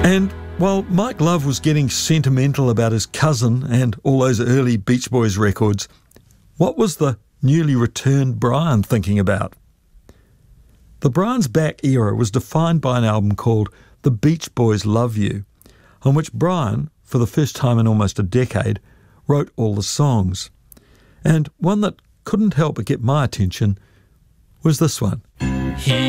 And while Mike Love was getting sentimental about his cousin and all those early Beach Boys records, what was the newly returned Brian thinking about? The Brian's Back era was defined by an album called The Beach Boys Love You, on which Brian, for the first time in almost a decade, wrote all the songs. And one that couldn't help but get my attention was this one.